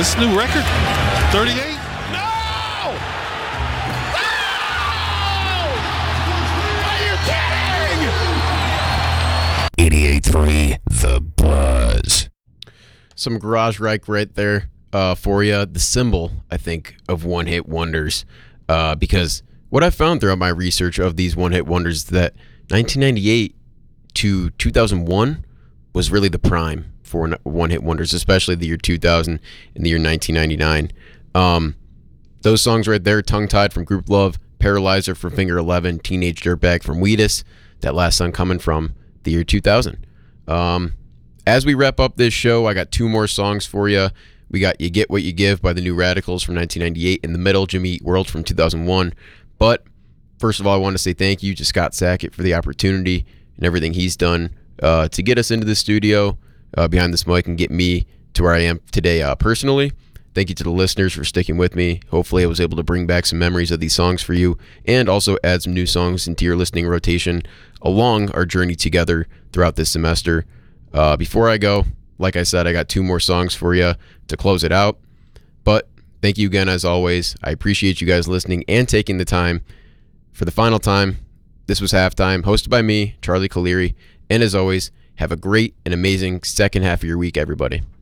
This new record? 38? No! Are you kidding? 88.3 The Buzz. Some garage rock right there for you. The symbol, I think, of one-hit wonders. Because what I found throughout my research of these one-hit wonders is that 1998 to 2001 was really the prime for one-hit wonders, especially the year 2000 and the year 1999. Those songs right there, Tongue Tied from Group Love, Paralyzer from Finger 11, Teenage Dirtbag from Wheatus, that last song coming from the year 2000. As we wrap up this show, I got two more songs for you. We got You Get What You Give by the New Radicals from 1998. In the middle, Jimmy Eat World from 2001. But first of all, I want to say thank you to Scott Sackett for the opportunity and everything he's done to get us into the studio behind this mic and get me to where I am today personally. Thank you to the listeners for sticking with me. Hopefully I was able to bring back some memories of these songs for you and also add some new songs into your listening rotation along our journey together throughout this semester. Before I go, like I said, I got two more songs for you to close it out. But thank you again, as always. I appreciate you guys listening and taking the time. For the final time, this was Halftime, hosted by me, Charlie Caleri. And as always, have a great and amazing second half of your week, everybody.